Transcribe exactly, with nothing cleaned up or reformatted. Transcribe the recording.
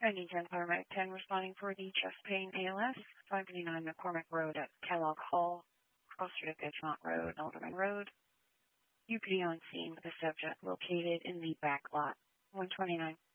ninety ten Paramedic ten responding for the chest pain A L S, five fifty-nine McCormick Road at Kellogg Hall, cross street of Edgemont Road, Alderman Road. U P D on scene with the subject located in the back lot. one twenty-nine.